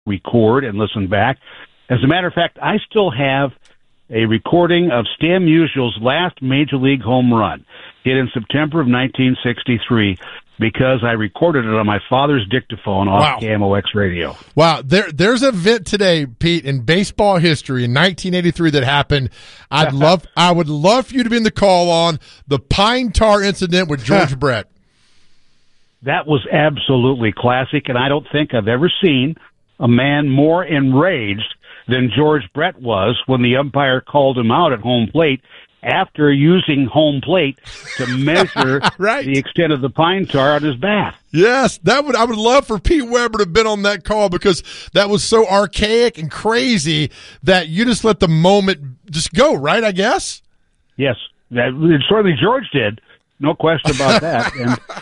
record and listen back. As a matter of fact, I still have a recording of Stan Musial's last Major League home run, hit in September of 1963, because I recorded it on my father's dictaphone off KMOX radio. Wow, there's an event today, Pete, in baseball history in 1983 that happened. I would love for you to be in the call on the Pine Tar incident with George Brett. That was absolutely classic, and I don't think I've ever seen a man more enraged than George Brett was when the umpire called him out at home plate after using home plate to measure the extent of the pine tar on his bat. Yes, I would love for Pete Weber to have been on that call, because that was so archaic and crazy that you just let the moment just go, right, I guess? Yes, certainly George did. No question about that.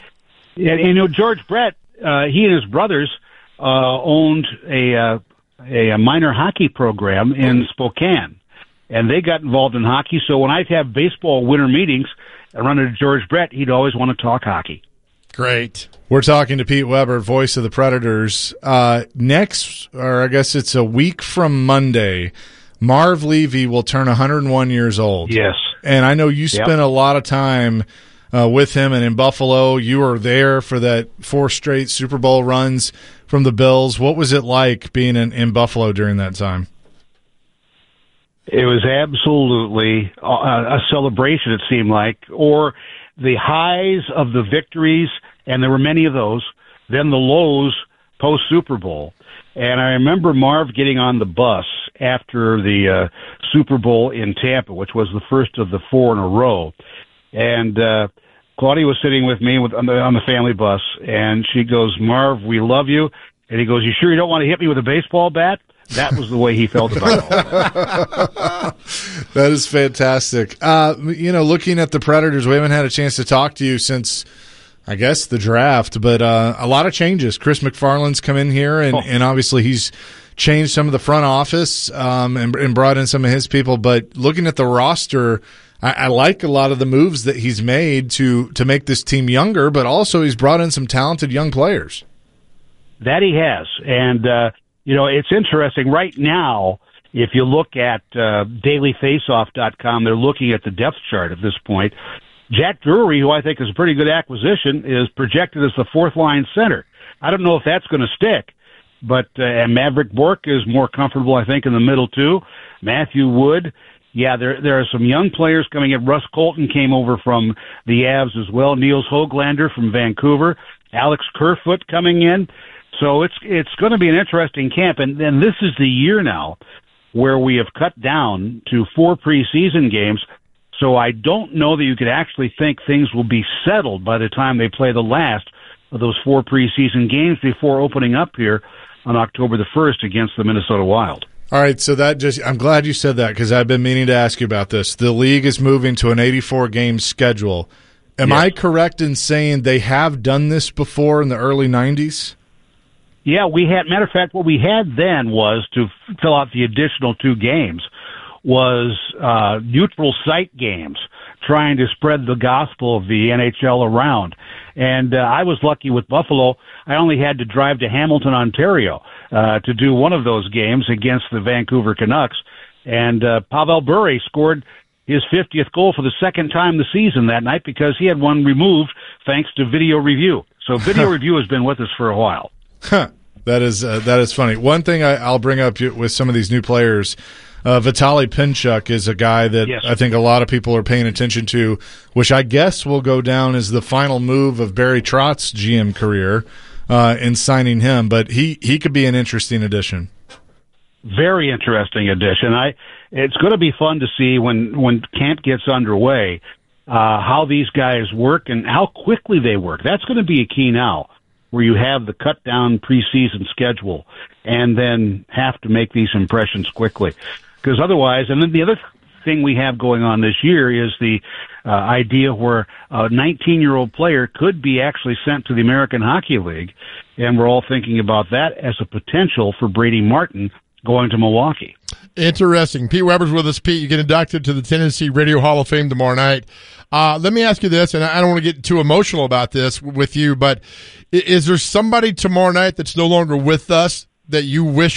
And George Brett, he and his brothers owned a minor hockey program in Spokane, and they got involved in hockey. So when I'd have baseball winter meetings and run into George Brett, he'd always want to talk hockey. Great. We're talking to Pete Weber, voice of the Predators. Next, or I guess it's a week from Monday, Marv Levy will turn 101 years old. Yes. And I know you spent a lot of time with him, and in Buffalo, you were there for that 4 straight Super Bowl runs from the Bills. What was it like being in Buffalo during that time? It was absolutely a celebration, it seemed like, or the highs of the victories, and there were many of those, then the lows post-Super Bowl. And I remember Marv getting on the bus after the Super Bowl in Tampa, which was the first of the 4 in a row. And Claudia was sitting with me on the family bus, and she goes, "Marv, we love you." And he goes, "You sure you don't want to hit me with a baseball bat?" That was the way he felt about it all. That is fantastic. Looking at the Predators, we haven't had a chance to talk to you since, I guess, the draft, but a lot of changes. Chris McFarland's come in here, and obviously he's changed some of the front office and brought in some of his people. But looking at the roster, I like a lot of the moves that he's made to make this team younger, but also he's brought in some talented young players. That he has. And, it's interesting. Right now, if you look at dailyfaceoff.com, they're looking at the depth chart at this point. Jack Drury, who I think is a pretty good acquisition, is projected as the fourth-line center. I don't know if that's going to stick, but and Maverick Bourque is more comfortable, I think, in the middle, too. Matthew Wood. Yeah, there are some young players coming in. Russ Colton came over from the Avs as well. Niels Höglander from Vancouver. Alex Kerfoot coming in. So it's going to be an interesting camp. And then this is the year now where we have cut down to 4 preseason games. So I don't know that you could actually think things will be settled by the time they play the last of those 4 preseason games before opening up here on October the 1st against the Minnesota Wild. All right, so I'm glad you said that, because I've been meaning to ask you about this. The league is moving to an 84-game schedule. Am I correct in saying they have done this before in the early 90s? Yeah, we had. Matter of fact, what we had then was, to fill out the additional 2 games, was neutral site games, trying to spread the gospel of the NHL around. And I was lucky with Buffalo. I only had to drive to Hamilton, Ontario, to do one of those games against the Vancouver Canucks. And Pavel Bure scored his 50th goal for the second time this season that night, because he had one removed thanks to video review. So video review has been with us for a while. That is funny. One thing I'll bring up with some of these new players, Vitaly Pinchuk is a guy that I think a lot of people are paying attention to, which I guess will go down as the final move of Barry Trotz's GM career in signing him. But he could be an interesting addition. Very interesting addition. It's going to be fun to see when camp gets underway how these guys work and how quickly they work. That's going to be a key now, where you have the cut-down preseason schedule and then have to make these impressions quickly. Because otherwise, and then the other thing we have going on this year is the idea where a 19-year-old player could be actually sent to the American Hockey League, and we're all thinking about that as a potential for Brady Martin going to Milwaukee. Interesting. Pete Weber's with us. Pete, you get inducted to the Tennessee Radio Hall of Fame tomorrow night. Let me ask you this, and I don't want to get too emotional about this with you, but is there somebody tomorrow night that's no longer with us that you wish